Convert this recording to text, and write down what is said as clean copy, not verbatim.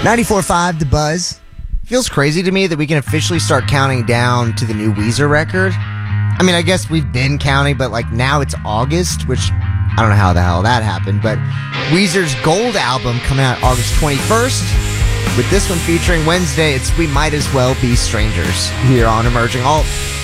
94.5 The Buzz. Feels crazy to me that we can officially start counting down to the new Weezer record. I mean, I guess we've been counting, but like now it's August, which I don't know how the hell that happened, but Weezer's Gold album coming out August 21st. With this one featuring Wednesday, it's We Might As Well Be Strangers here on Emerging Alt.